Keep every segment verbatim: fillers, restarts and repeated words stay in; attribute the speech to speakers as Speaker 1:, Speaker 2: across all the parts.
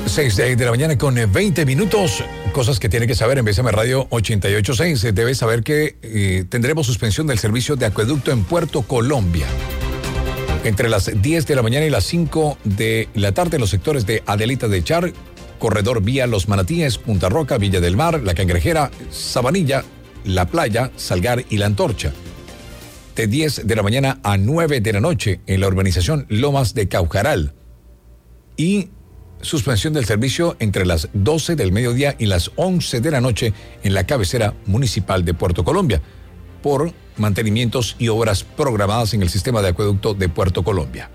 Speaker 1: seis de, de la mañana con veinte minutos. Cosas que tiene que saber en Bésame Radio ochenta y ocho punto seis. Debe saber que eh, tendremos suspensión del servicio de acueducto en Puerto Colombia. Entre las diez de la mañana y las cinco de la tarde en los sectores de Adelita de Char, Corredor Vía Los Manatíes, Punta Roca, Villa del Mar, La Cangrejera, Sabanilla, La Playa, Salgar y La Antorcha. De diez de la mañana a nueve de la noche en la urbanización Lomas de Caucaral. Y suspensión del servicio entre las doce del mediodía y las once de la noche en la cabecera municipal de Puerto Colombia por mantenimientos y obras programadas en el sistema de acueducto de Puerto Colombia.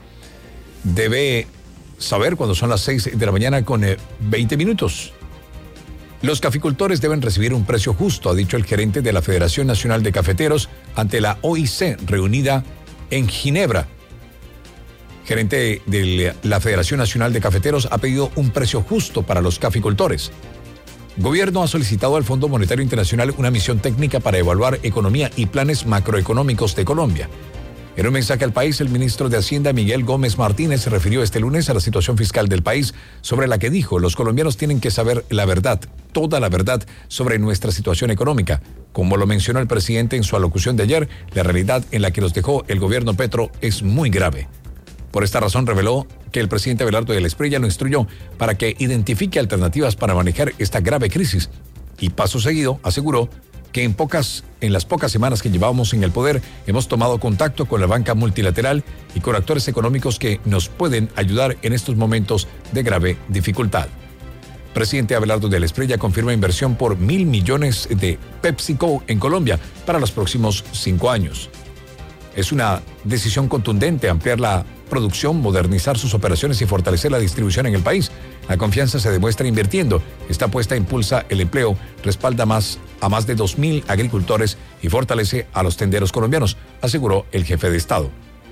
Speaker 1: Debe saber cuando son las seis de la mañana con veinte minutos. Los caficultores deben recibir un precio justo, ha dicho el gerente de la Federación Nacional de Cafeteros ante la O I C reunida en Ginebra. Gerente de la Federación Nacional de Cafeteros ha pedido un precio justo para los caficultores. Gobierno ha solicitado al Fondo Monetario Internacional una misión técnica para evaluar economía y planes macroeconómicos de Colombia. En un mensaje al país, el ministro de Hacienda, Miguel Gómez Martínez, se refirió este lunes a la situación fiscal del país, sobre la que dijo: los colombianos tienen que saber la verdad, toda la verdad sobre nuestra situación económica. Como lo mencionó el presidente en su alocución de ayer, la realidad en la que nos dejó el gobierno Petro es muy grave. Por esta razón reveló que el presidente Abelardo de la Espriella lo instruyó para que identifique alternativas para manejar esta grave crisis. Y paso seguido aseguró que en pocas, en las pocas semanas que llevamos en el poder hemos tomado contacto con la banca multilateral y con actores económicos que nos pueden ayudar en estos momentos de grave dificultad. Presidente Abelardo de la Espriella confirma inversión por mil millones de PepsiCo en Colombia para los próximos cinco años. Es una decisión contundente ampliar la producción, modernizar sus operaciones y fortalecer la distribución en el país. La confianza se demuestra invirtiendo. Esta apuesta impulsa el empleo, respalda más a más de dos mil agricultores y fortalece a los tenderos colombianos, aseguró el jefe de Estado.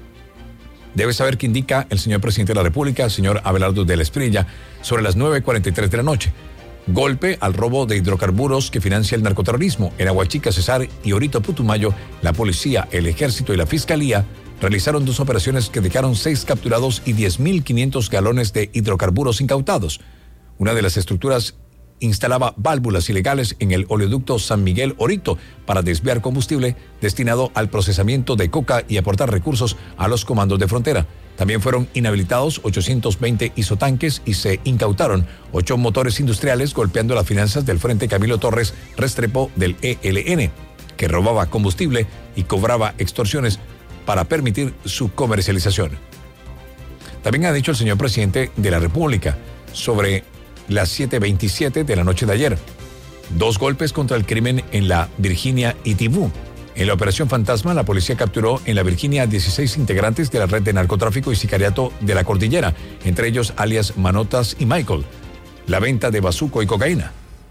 Speaker 1: Debe saber que indica el señor presidente de la República, señor Abelardo de la Espriella, sobre las nueve cuarenta y tres de la noche. Golpe al robo de hidrocarburos que financia el narcoterrorismo. En Aguachica, Cesar y Orito Putumayo, la policía, el ejército y la fiscalía realizaron dos operaciones que dejaron seis capturados y diez mil quinientos galones de hidrocarburos incautados. Una de las estructuras instalaba válvulas ilegales en el oleoducto San Miguel Orito para desviar combustible destinado al procesamiento de coca y aportar recursos a los comandos de frontera. También fueron inhabilitados ochocientos veinte isotanques y se incautaron ocho motores industriales, golpeando las finanzas del Frente Camilo Torres Restrepo del E L N, que robaba combustible y cobraba extorsiones para permitir su comercialización. También ha dicho el señor presidente de la República sobre las siete veintisiete de la noche de ayer. Dos golpes contra el crimen en la Virginia y Tibú. En la Operación Fantasma, la policía capturó en la Virginia a dieciséis integrantes de la red de narcotráfico y sicariato de la Cordillera, entre ellos alias Manotas y Michael. La venta de bazuco y cocaína.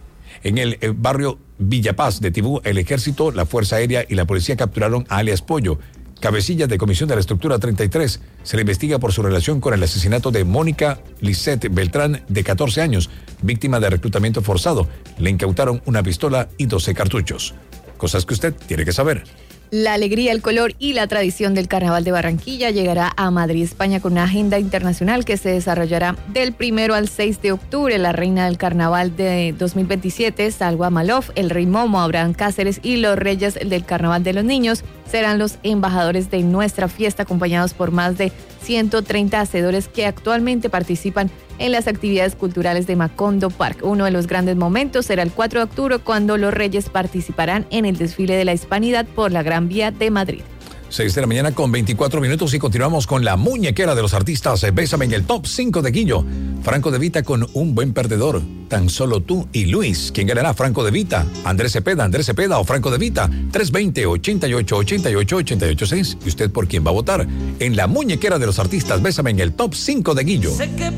Speaker 1: En el barrio Villa Paz de Tibú, el ejército, la Fuerza Aérea y la policía capturaron a alias Pollo, cabecilla de comisión de la estructura treinta y tres. Se le investiga por su relación con el asesinato de Mónica Lisette Beltrán, de catorce años, víctima de reclutamiento forzado. Le incautaron una pistola y doce cartuchos. Cosas que usted tiene que saber.
Speaker 2: La alegría, el color y la tradición del Carnaval de Barranquilla llegará a Madrid, España, con una agenda internacional que se desarrollará del primero al seis de octubre. La reina del Carnaval de dos mil veintisiete, Salwa Malof, el rey Momo, Abraham Cáceres y los reyes del Carnaval de los Niños serán los embajadores de nuestra fiesta, acompañados por más de ciento treinta hacedores que actualmente participan en las actividades culturales de Macondo Park. Uno de los grandes momentos será el cuatro de octubre, cuando los reyes participarán en el desfile de la Hispanidad por la Gran Vía de Madrid.
Speaker 1: seis de la mañana con veinticuatro minutos y continuamos con la muñequera de los artistas. Bésame en el top cinco de Guillo. Franco De Vita con Un Buen Perdedor. Tan solo tú y Luis. ¿Quién ganará? Franco De Vita, Andrés Cepeda, Andrés Cepeda o Franco De Vita. tres veinte, ochenta y ocho, ochenta y ocho, ochenta y ocho seis. ¿Y usted por quién va a votar? En la muñequera de los artistas. Bésame en el top cinco de Guillo.